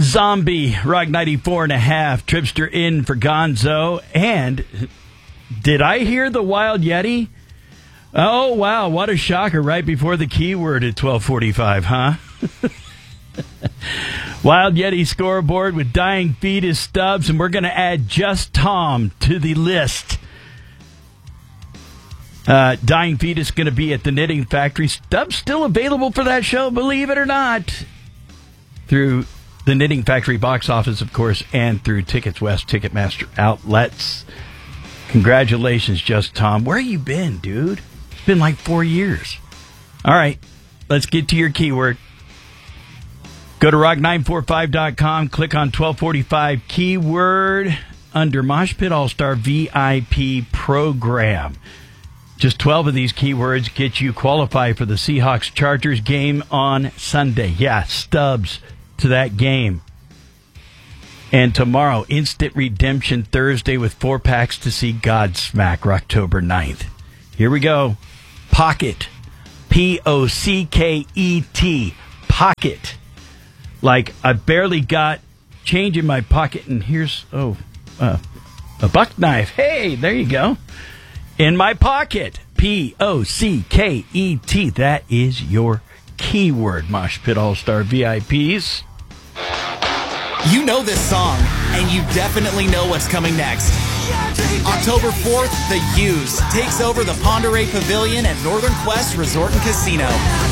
Zombie, Rock 94.5, Tripster in for Gonzo. And did I hear the Wild Yeti? Oh, wow, what a shocker right before the keyword at 12:45, huh? Wild Yeti scoreboard with Dying Fetus Stubbs, and we're going to add Just Tom to the list. Dying Fetus going to be at the Knitting Factory. Stubbs still available for that show, believe it or not, through the Knitting Factory box office, of course, and through Tickets West, Ticketmaster outlets. Congratulations, Just Tom. Where you been, dude? It's been like 4 years. All right, let's get to your keyword. Go to rock945.com, click on 1245 keyword under Mosh Pit All-Star VIP program. Just 12 of these keywords get you qualified for the Seahawks-Chargers game on Sunday. Yeah, Stubbs to that game. And tomorrow, Instant Redemption Thursday with 4 packs to see Godsmack, October 9th. Here we go. Pocket. P-O-C-K-E-T. Pocket. Like, I barely got change in my pocket, and here's, a buck knife. Hey, there you go. In my pocket. P-O-C-K-E-T. That is your keyword, Mosh Pit All-Star VIPs. You know this song, and you definitely know what's coming next. October 4th, The Used takes over the Ponderay Pavilion at Northern Quest Resort and Casino.